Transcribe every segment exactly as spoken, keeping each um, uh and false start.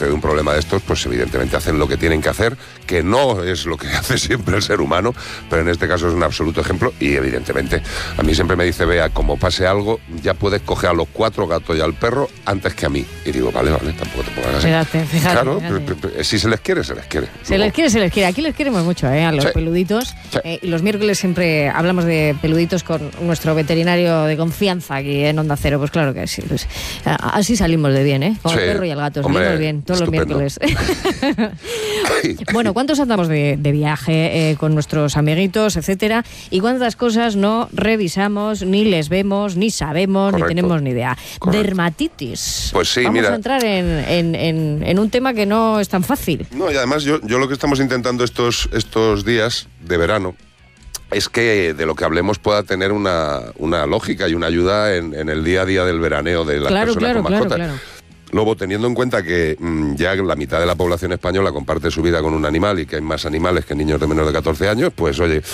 sucede un problema de estos, pues evidentemente hacen lo que tienen que hacer, que no es lo que hace siempre el ser humano, pero en este caso es un absoluto ejemplo y evidentemente a mí siempre me dice Bea, como pase algo, ya puedes coger a los cuatro gatos y al perro antes que a mí. Y digo, vale, vale, tampoco te pongas así. Fíjate, fíjate. Claro, fíjate. Pero, pero, si se les quiere, se les quiere. Se Luego, les quiere, se les quiere. Aquí les queremos mucho, ¿eh? A los sí. peluditos. Sí. Eh, y los miércoles siempre hablamos de peluditos con nuestro veterinario de confianza aquí en Onda Cero. Pues claro que sí. Pues, así salimos de bien, ¿eh? Con sí. el perro y el gato. Hombre, salimos bien todos estupendo. los miércoles. Bueno, ¿cuántos andamos de, de viaje eh, con nuestros amiguitos, etcétera? Y cuántas cosas no revisamos, ni les vemos, ni sabemos, Correcto. ni tenemos ni idea. Correcto. Dermatitis. Pues sí, Vamos mira. a entrar en, en, en, en un tema que no es tan fácil. No, y además yo, yo lo que estamos intentando estos, estos días de verano es que de lo que hablemos pueda tener una, una lógica y una ayuda en, en el día a día del veraneo de las Claro, personas claro, con claro, mascotas. claro. Luego, teniendo en cuenta que mmm, ya la mitad de la población española comparte su vida con un animal y que hay más animales que niños de menos de catorce años, pues oye,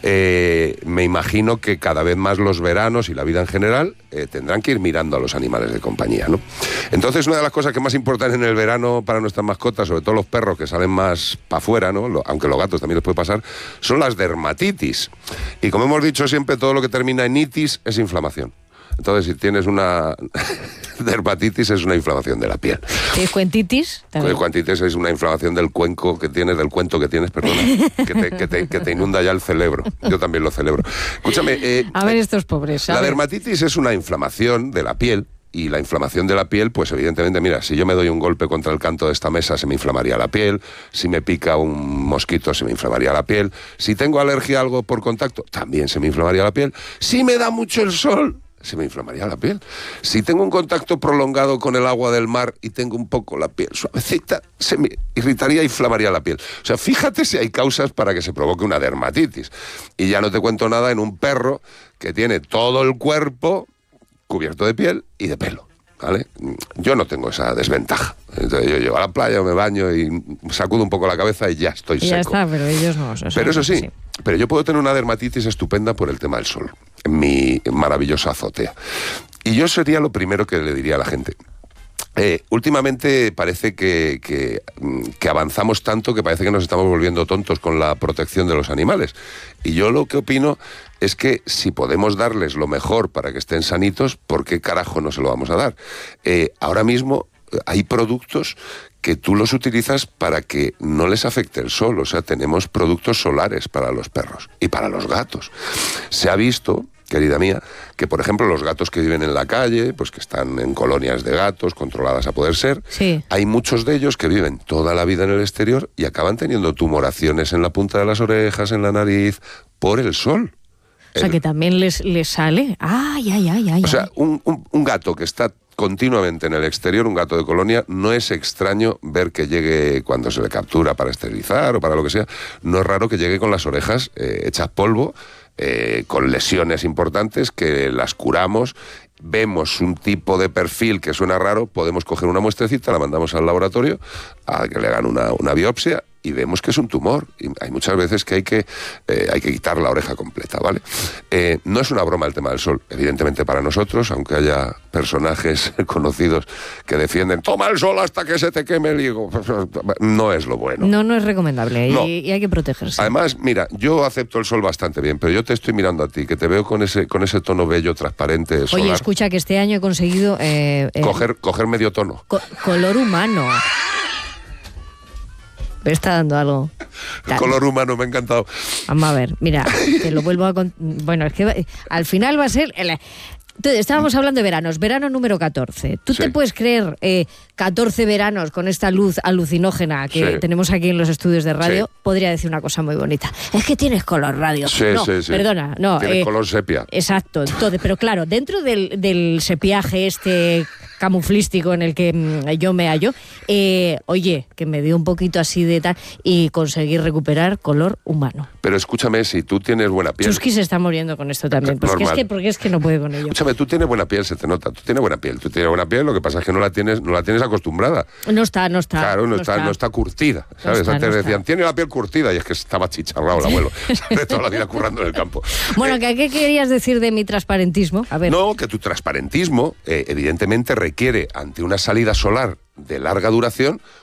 eh, me imagino que cada vez más los veranos y la vida en general eh, tendrán que ir mirando a los animales de compañía, ¿no? Entonces, una de las cosas que más importan en el verano para nuestras mascotas, sobre todo los perros que salen más para afuera, ¿no? Lo, aunque los gatos también les puede pasar, son las dermatitis. Y como hemos dicho siempre, todo lo que termina en itis es inflamación. Entonces, si tienes una dermatitis, es una inflamación de la piel. ¿Y cuentitis? También. Cuentitis es una inflamación del cuenco que tienes, del cuento que tienes, perdona, que te, que te, que te inunda ya el cerebro. Yo también lo celebro. Escúchame. Eh, A ver estos pobres. La ver. dermatitis es una inflamación de la piel. Y la inflamación de la piel, pues evidentemente, mira, si yo me doy un golpe contra el canto de esta mesa, se me inflamaría la piel. Si me pica un mosquito, se me inflamaría la piel. Si tengo alergia a algo por contacto, también se me inflamaría la piel. Si me da mucho el sol, se me inflamaría la piel. Si tengo un contacto prolongado con el agua del mar y tengo un poco la piel suavecita, se me irritaría e inflamaría la piel. O sea, fíjate si hay causas para que se provoque una dermatitis. Y ya no te cuento nada en un perro que tiene todo el cuerpo cubierto de piel y de pelo, ¿vale? Yo no tengo esa desventaja. Entonces yo llego a la playa, me baño y sacudo un poco la cabeza y ya estoy y ya seco. está, pero ellos no. O sea, pero eso sí, sí, pero yo puedo tener una dermatitis estupenda por el tema del sol, en mi maravillosa azotea. Y yo sería lo primero que le diría a la gente. Eh, últimamente parece que, que, que avanzamos tanto que parece que nos estamos volviendo tontos con la protección de los animales. Y yo lo que opino es que si podemos darles lo mejor para que estén sanitos, ¿por qué carajo no se lo vamos a dar? Eh, ahora mismo hay productos que tú los utilizas para que no les afecte el sol. O sea, tenemos productos solares para los perros y para los gatos. Se ha visto, querida mía, que por ejemplo los gatos que viven en la calle, pues que están en colonias de gatos, controladas a poder ser, sí. Hay muchos de ellos que viven toda la vida en el exterior y acaban teniendo tumoraciones en la punta de las orejas, en la nariz, por el sol. O sea, el... que también les, les sale. Ay, ay, ay, ay. O sea, un, un, un gato que está continuamente en el exterior, un gato de colonia, no es extraño ver que llegue cuando se le captura para esterilizar o para lo que sea, no es raro que llegue con las orejas eh, hechas polvo, eh, con lesiones importantes que las curamos. Vemos un tipo de perfil que suena raro, podemos coger una muestrecita, la mandamos al laboratorio a que le hagan una, una biopsia y vemos que es un tumor. Y hay muchas veces que hay que, eh, hay que quitar la oreja completa, ¿vale? Eh, no es una broma el tema del sol, evidentemente para nosotros, aunque haya personajes conocidos que defienden toma el sol hasta que se te queme el higo. No es lo bueno. No, no es recomendable no. y, y hay que protegerse. Además, mira, yo acepto el sol bastante bien, pero yo te estoy mirando a ti, que te veo con ese, con ese tono bello, transparente, solar. Oye, escucha que este año he conseguido... Eh, eh, coger, coger medio tono. Co- color humano. Me está dando algo. El color humano, me ha encantado. Vamos a ver, mira, te lo vuelvo a... Con... Bueno, es que va... al final va a ser... El... Entonces, estábamos hablando de veranos, verano número catorce. ¿Tú sí. te puedes creer eh, catorce veranos con esta luz alucinógena que sí. tenemos aquí en los estudios de radio? Sí. Podría decir una cosa muy bonita. Es que tienes color radio. Sí, no, sí, sí. perdona, no. Tienes eh, color sepia. Exacto. Entonces, pero claro, dentro del, del sepiaje este camuflístico en el que mmm, yo me hallo, eh, oye, que me dio un poquito así de tal y conseguí recuperar color humano. Pero escúchame, si tú tienes buena piel... Chusky se está muriendo con esto también, pues que es que, porque es que no puede con ello. Escúchame, tú tienes buena piel, se te nota. Tú tienes buena piel, tú tienes buena piel, lo que pasa es que no la tienes, no la tienes acostumbrada. No está, no está. Claro, no, no está, está, no está curtida, ¿sabes? No está, Antes no decían, está. tiene la piel curtida, y es que estaba chicharrado el abuelo, de toda la vida currando en el campo. Bueno, Eh, ¿qué querías decir de mi transparentismo? A ver. No, que tu transparentismo, eh, evidentemente, requiere, ante una salida solar de larga duración,